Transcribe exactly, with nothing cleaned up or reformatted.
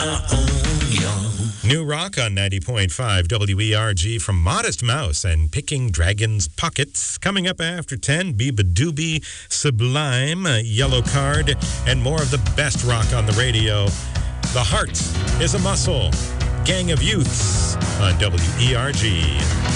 New rock on ninety point five W E R G from Modest Mouse and Picking Dragon's Pockets. Coming up after ten, Biba Doobie, Sublime, Yellow Card, and more of the best rock on the radio. The Heart is a Muscle. Gang of Youths on W E R G.